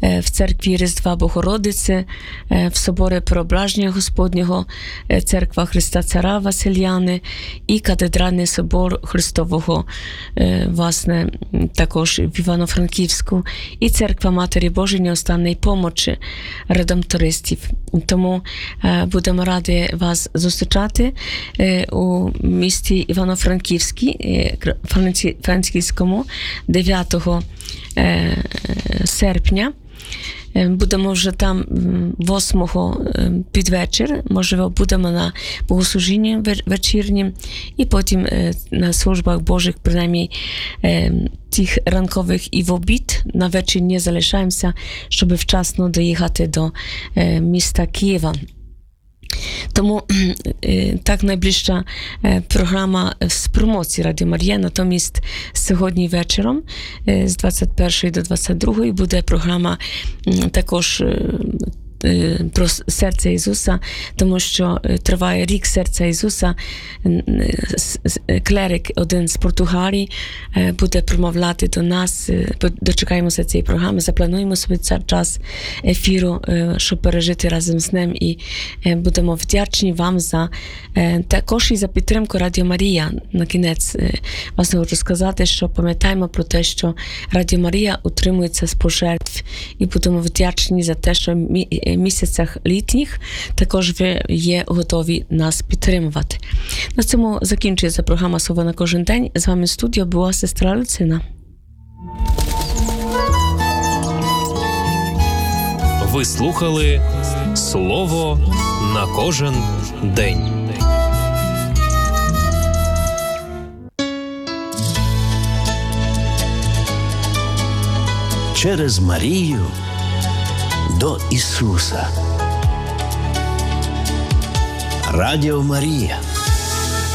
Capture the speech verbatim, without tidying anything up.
в церкві Різдва Богородиці, в соборі Преображення Господнього, церква Христа Цара Васильяни і катедральний собор Христового, власне, також в Івано-Франківську, і церква Матері Божої Неостанної Помочі редемтористів. Тому будемо раді вас зустрічати у місті Івано-Франківській, Франківському, дев'ятого серпня. Будемо вже там восьмого під вечір, можливо, будемо на богослужінні вечірнім, і потім на службах Божих, принаймні тих ранкових і в обід, на вечір не залишаємося, щоб вчасно доїхати до міста Києва. Тому так найближча програма з промоції Радіо Марія, натомість сьогодні вечором з двадцять першої до двадцять другої буде програма також про серце Ісуса, тому що триває рік серця Ісуса. Клерик один з Португалії буде промовляти до нас. Дочекаємося цієї програми, заплануємо собі час ефіру, щоб пережити разом з ним, і будемо вдячні вам за також і за підтримку Радіо Марія. На кінець вас хочу сказати, що пам'ятаємо про те, що Радіо Марія утримується з пожертв, і будемо вдячні за те, що місяцях літніх також ви є готові нас підтримувати. На цьому закінчується програма «Слово на кожен день». З вами в студії була сестра Люцина. Ви слухали «Слово на кожен день». Через Марію до Ісуса. Радіо Марія.